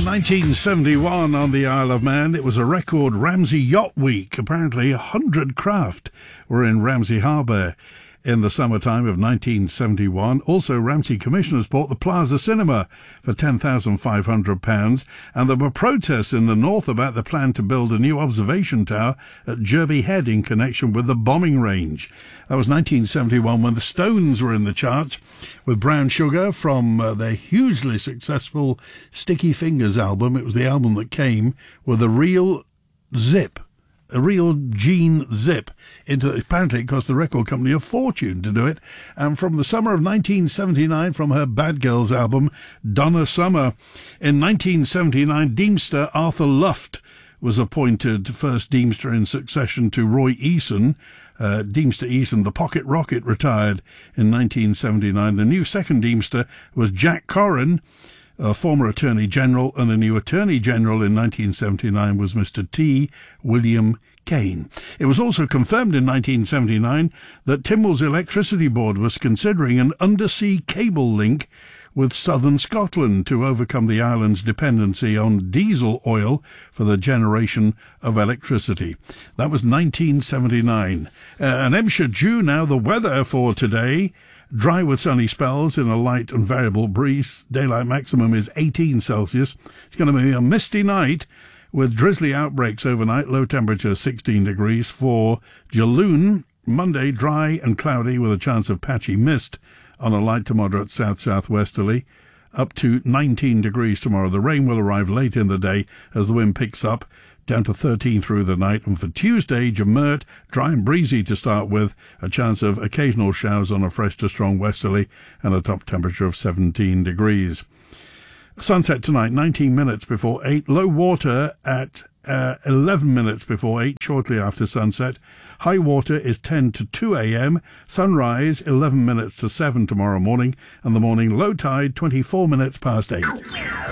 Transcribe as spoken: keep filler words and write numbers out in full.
nineteen seventy-one on the Isle of Man, it was a record Ramsey Yacht Week. Apparently, a hundred craft were in Ramsey Harbour in the summertime of nineteen seventy-one. Also, Ramsey commissioners bought the Plaza Cinema for ten thousand five hundred pounds, and there were protests in the north about the plan to build a new observation tower at Jerby Head in connection with the bombing range. That was nineteen seventy-one when the Stones were in the charts with Brown Sugar from uh, their hugely successful Sticky Fingers album. It was the album that came with a real zip. A real gene zip into, apparently it cost the record company a fortune to do it. And from the summer of nineteen seventy-nine, from her Bad Girls album, Donna Summer. In nineteen seventy-nine, Deemster Arthur Luft was appointed first Deemster in succession to Roy Eason. Uh, Deemster Eason, the Pocket Rocket, retired in nineteen seventy-nine. The new second Deemster was Jack Corrin, a former Attorney General, and the new Attorney General in nineteen seventy-nine was Mister T. William Kane. It was also confirmed in nineteen seventy-nine that Tynwald's Electricity Board was considering an undersea cable link with southern Scotland to overcome the island's dependency on diesel oil for the generation of electricity. That was nineteen seventy-nine. Uh, an Hampshire Jew now, the weather for today. Dry with sunny spells in a light and variable breeze. Daylight maximum is eighteen Celsius. It's going to be a misty night with drizzly outbreaks overnight. Low temperature sixteen degrees. For Jaloon, Monday, dry and cloudy with a chance of patchy mist on a light to moderate south-southwesterly. Up to nineteen degrees tomorrow. The rain will arrive late in the day as the wind picks up, down to thirteen through the night. And for Tuesday, Jamert, dry and breezy to start with, a chance of occasional showers on a fresh to strong westerly, and a top temperature of seventeen degrees. Sunset tonight, nineteen minutes before eight. Low water at uh, eleven minutes before eight, shortly after sunset. High water is ten to two a.m. Sunrise, eleven minutes to seven tomorrow morning. And the morning low tide, twenty-four minutes past eight.